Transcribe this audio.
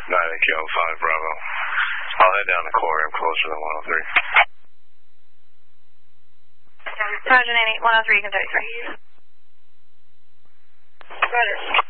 Kilo 5 Bravo. I'll head down the corridor. I'm closer than 103. Roger, 98, 103, you can 33. Roger.